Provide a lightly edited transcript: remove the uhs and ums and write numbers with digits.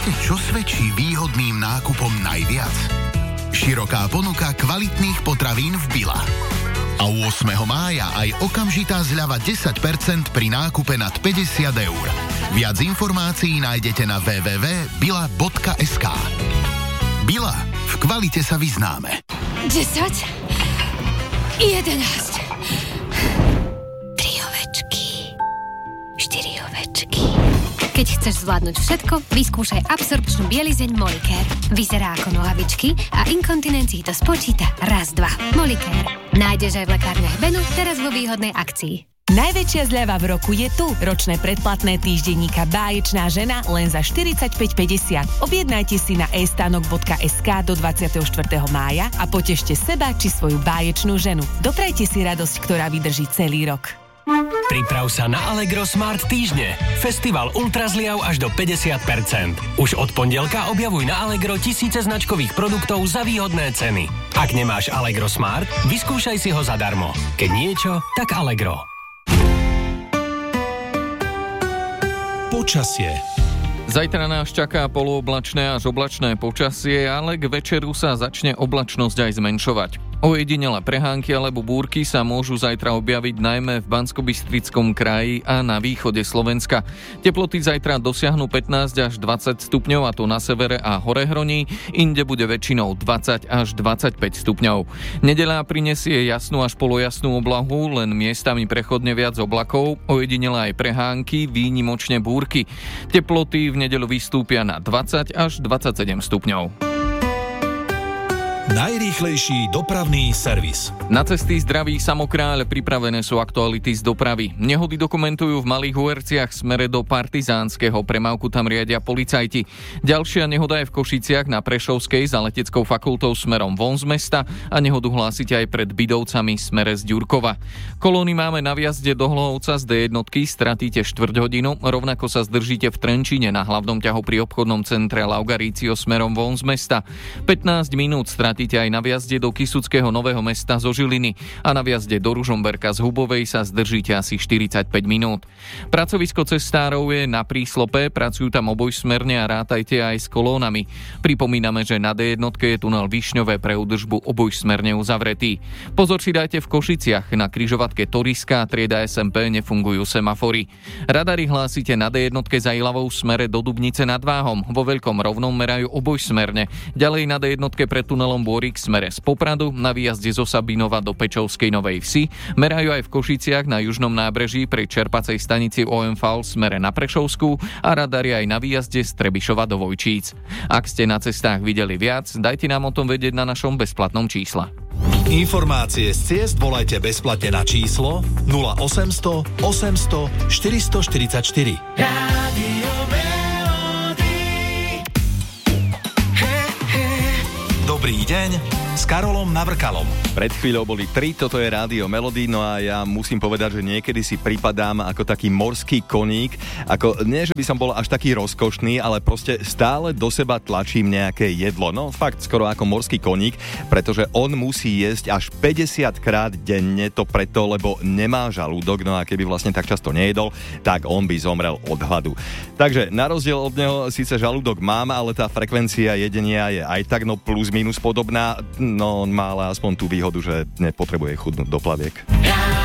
Viete, čo svedčí výhodným nákupom najviac? Široká ponuka kvalitných potravín v Billa. A 8. mája aj okamžitá zľava 10% pri nákupe nad 50 eur. Viac informácií nájdete na www.billa.sk. Billa. V kvalite sa vyznáme. 10, 11, 3 ovečky, 4 ovečky. Keď chceš zvládnuť všetko, vyskúšaj absorpčnú bielizeň Molicare. Vyzerá ako nohavičky a inkontinencii to spočíta raz, dva. Molicare. Nájdeš aj v lekárniach Benu, teraz vo výhodnej akcii. Najväčšia zľava v roku je tu. Ročné predplatné týždenníka Báječná žena len za 45,50. Objednajte si na estanok.sk do 24. mája a potešte seba či svoju báječnú ženu. Doprajte si radosť, ktorá vydrží celý rok. Priprav sa na Allegro Smart týždne. Festival ultrazliav až do 50%. Už od pondelka objavuj na Allegro tisíce značkových produktov za výhodné ceny. Ak nemáš Allegro Smart, vyskúšaj si ho zadarmo. Keď niečo, tak Allegro. Počasie. Zajtra nás čaká polooblačné až oblačné počasie, ale k večeru sa začne oblačnosť aj zmenšovať. Ojedinelé prehánky alebo búrky sa môžu zajtra objaviť najmä v Banskobystrickom kraji a na východe Slovenska. Teploty zajtra dosiahnu 15 až 20 stupňov, a to na severe a Horehroní, inde bude väčšinou 20 až 25 stupňov. Nedeľa prinesie jasnú až polojasnú oblahu, len miestami prechodne viac oblakov, ojedinelé aj prehánky, výnimočne búrky. Teploty v nedeľu vystúpia na 20 až 27 stupňov. Najrýchlejší dopravný servis. Na cesty Zdravý Samokráľ pripravené sú aktuality z dopravy. Nehody dokumentujú v Malých Huerciach smere do Partizánskeho. Premávku tam riadia policajti. Ďalšia nehoda je v Košiciach na Prešovskej za leteckou fakultou smerom von z mesta a nehodu hlásite aj pred Bidovcami smere z Ďurkova. Kolóny máme na vjazde do Hlohovca z D1, stratíte 4 hodinu, rovnako sa zdržíte v Trenčíne na hlavnom ťahu pri obchodnom centre Laugarício smerom von z mesta. 15 minút stratíte aj na vjazde do Kysuckého Nového Mesta zo Žiliny a na vjazde do Ružomberka z Hubovej sa zdržíte asi 45 minút. Pracovisko cestárov je na Príslope, pracujú tam obojsmerne a rátajte aj s kolónami. Pripomíname, že na D1 je tunel Višňové pre údržbu obojsmerne uzavretý. Pozor si dajte v Košiciach, na križovatke Toriska a trieda SMP nefungujú semafory. Radary hlásite na D1 za Ilavou smere do Dubnice nad Váhom, vo Veľkom Rovnom merajú obojsmerne. Ďalej na D1 pred tunelom Bôrik smere z Popradu, na výjazde zo Sabinova do Pečovskej Novej Vsi, merajú aj v Košiciach na južnom nábreží pri čerpacej stanici OMV smere na Prešovskú a radari aj na výjazde z Trebišova do Vojčíc. Ak ste na cestách videli viac, dajte nám o tom vedieť na našom bezplatnom čísle. Informácie z ciest volajte bezplatne na číslo 0800 800 444. Rádio Melody. Dobrý deň s Karolom Navrkalom. Pred chvíľou boli 3, toto je Rádio Melody, no a ja musím povedať, že niekedy si pripadám ako taký morský koník, ako nie, že by som bol až taký rozkošný, ale proste stále do seba tlačím nejaké jedlo. No fakt skoro ako morský koník, pretože on musí jesť až 50 krát denne, to preto, lebo nemá žalúdok, no a keby vlastne tak často nejedol, tak on by zomrel od hladu. Takže na rozdiel od neho síce žalúdok mám, ale tá frekvencia jedenia je aj tak no plus minus podobná. No, on má ale aspoň tú výhodu, že nepotrebuje chudnúť do plaviek.